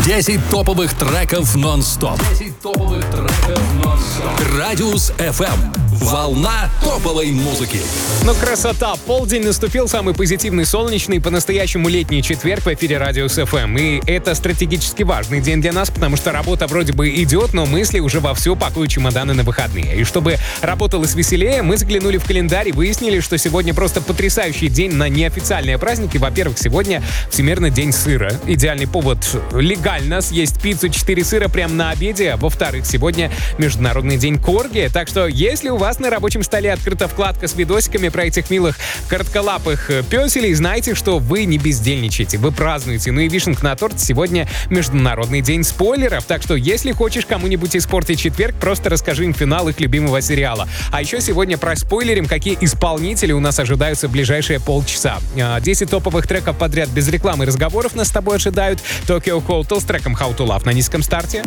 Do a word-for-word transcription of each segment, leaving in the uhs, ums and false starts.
десять топовых треков нон-стоп. десять топовых треков нон-стоп. Радиус эф эм. Волна топовой музыки. Ну, красота. Полдень наступил, самый позитивный, солнечный, по-настоящему летний четверг в эфире Радиус эф эм. И это стратегически важный день для нас, потому что работа вроде бы идет, но мысли уже вовсю пакуют чемоданы на выходные. И чтобы работалось веселее, мы заглянули в календарь и выяснили, что сегодня просто потрясающий день на неофициальные праздники. Во-первых, сегодня Всемирный день сыра. Идеальный повод легально съесть пиццу четыре сыра прямо на обеде. Во-вторых, сегодня Международный день корги. Так что, если у вас на рабочем столе открыта вкладка с видосиками про этих милых коротколапых пёселей, знайте, что вы не бездельничаете, вы празднуете. Ну и вишенка на торте, сегодня Международный день спойлеров. Так что, если хочешь кому-нибудь испортить четверг, просто расскажи им финал их любимого сериала. А еще сегодня проспойлерим, какие исполнители у нас ожидаются в ближайшие полчаса. десять топовых треков подряд без рекламы и разговоров нас с тобой ожидают. Tokyo Hotel с треком How to Love на низком старте.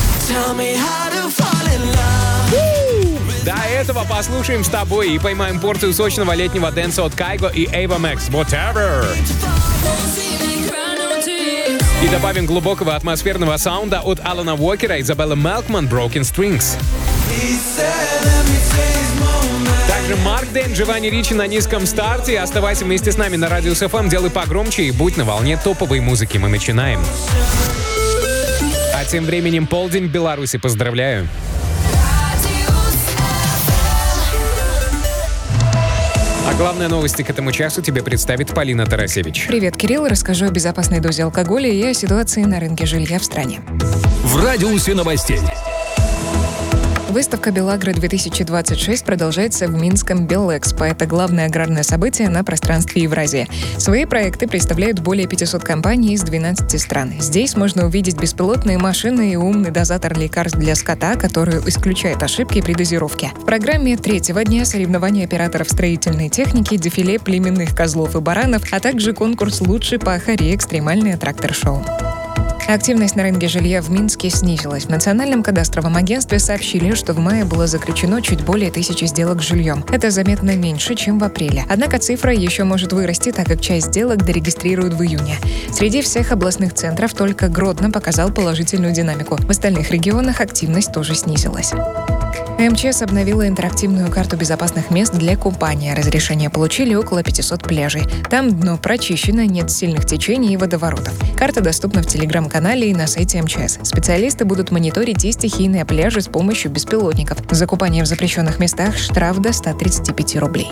До этого послушаем с тобой и поймаем порцию сочного летнего дэнса от Кайго и Ava Max. Whatever. И добавим глубокого атмосферного саунда от Алана Уокера и Изабеллы Мелкман Broken Strings. Также Марк Дэн, Джованни Ричи на низком старте. Оставайся вместе с нами на Радиус эф эм, делай погромче и будь на волне топовой музыки. Мы начинаем. А тем временем полдень в Беларуси. Поздравляю. А главные новости к этому часу тебе представит Полина Тарасевич. Привет, Кирилл. Расскажу о безопасной дозе алкоголя и о ситуации на рынке жилья в стране. В радиусе новостей. Выставка «Белагро-две тысячи двадцать шесть» продолжается в Минском Белэкспо. Это главное аграрное событие на пространстве Евразии. Свои проекты представляют более пятисот компаний из двенадцати стран. Здесь можно увидеть беспилотные машины и умный дозатор лекарств для скота, который исключает ошибки при дозировке. В программе третьего дня соревнования операторов строительной техники, дефиле племенных козлов и баранов, а также конкурс «Лучший пахарь» и экстремальное трактор-шоу. Активность на рынке жилья в Минске снизилась. В Национальном кадастровом агентстве сообщили, что в мае было заключено чуть более тысячи сделок с жильем. Это заметно меньше, чем в апреле. Однако цифра еще может вырасти, так как часть сделок дорегистрируют в июне. Среди всех областных центров только Гродно показал положительную динамику. В остальных регионах активность тоже снизилась. эм че эс обновила интерактивную карту безопасных мест для купания. Разрешение получили около пятисот пляжей. Там дно прочищено, нет сильных течений и водоворотов. Карта доступна в телеграм-канале и на сайте эм че эс. Специалисты будут мониторить и стихийные пляжи с помощью беспилотников. За купание в запрещенных местах штраф до ста тридцати пяти рублей.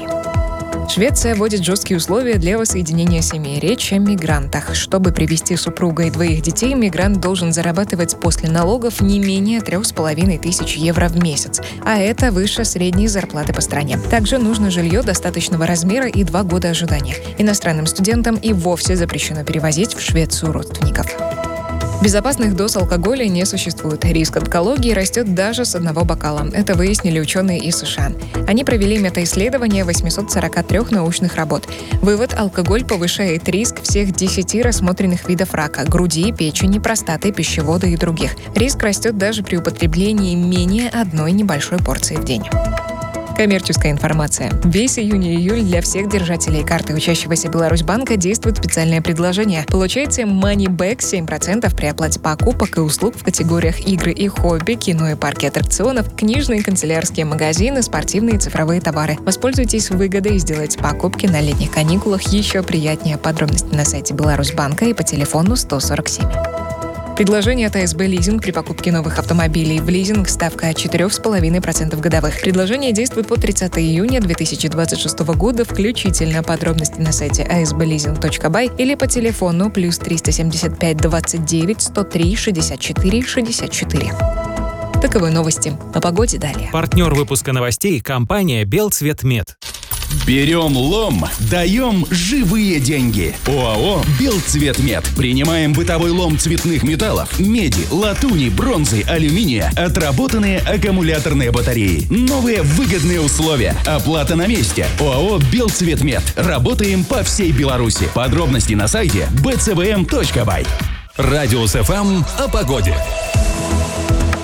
Швеция вводит жесткие условия для воссоединения семей. Речь о мигрантах. Чтобы привести супруга и двоих детей, мигрант должен зарабатывать после налогов не менее трех с половиной тысяч евро в месяц. А это выше средней зарплаты по стране. Также нужно жилье достаточного размера и два года ожидания. Иностранным студентам и вовсе запрещено перевозить в Швецию родственников. Безопасных доз алкоголя не существует. Риск онкологии растет даже с одного бокала. Это выяснили ученые из США. Они провели метаисследование восьмисот сорока трёх научных работ. Вывод: алкоголь повышает риск всех десяти рассмотренных видов рака – груди, печени, простаты, пищевода и других. Риск растет даже при употреблении менее одной небольшой порции в день. Коммерческая информация. Весь июнь и июль для всех держателей карты учащегося Беларусьбанка действует специальное предложение. Получайте money-back семь процентов при оплате покупок и услуг в категориях игры и хобби, кино и парки аттракционов, книжные, канцелярские магазины, спортивные и цифровые товары. Воспользуйтесь выгодой и сделайте покупки на летних каникулах еще приятнее. Подробности на сайте Беларусьбанка и по телефону сто сорок семь. Предложение от а эс бэ Лизинг при покупке новых автомобилей в лизинг ставка четыре с половиной процента годовых. Предложение действует по тридцатого июня две тысячи двадцать шестого года включительно. Подробности на сайте а эс бэ лизинг точка бай или по телефону плюс триста семьдесят пять двадцать девять сто три шестьдесят четыре шестьдесят четыре. Таковы новости. О погоде далее. Партнер выпуска новостей – компания «Белцветмет». Берем лом, даем живые деньги. ОАО «Белцветмет». Принимаем бытовой лом цветных металлов, меди, латуни, бронзы, алюминия, отработанные аккумуляторные батареи. Новые выгодные условия. Оплата на месте. ОАО «Белцветмет». Работаем по всей Беларуси. Подробности на сайте бэ цэ вэ эм точка бай. Радиус эф эм о погоде.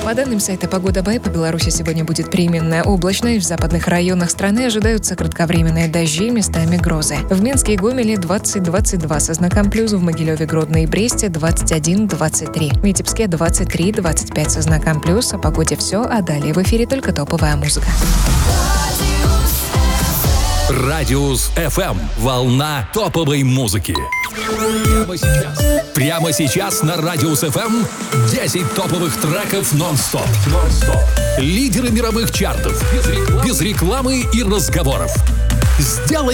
По данным сайта «Погода Бай», по Беларуси сегодня будет переменная облачность. В западных районах страны ожидаются кратковременные дожди, местами грозы. В Минске и Гомеле двадцать двадцать два со знаком плюс, в Могилеве, Гродно и Бресте двадцать один двадцать три, в Витебске двадцать три двадцать пять со знаком плюс. О погоде все, а далее в эфире только топовая музыка. Радиус эф эм. Волна топовой музыки. Прямо сейчас. Прямо сейчас на Радиус эф эм десять топовых треков нон-стоп. нон-стоп. Лидеры мировых чартов. Без рекламы, без рекламы и разговоров. Сделай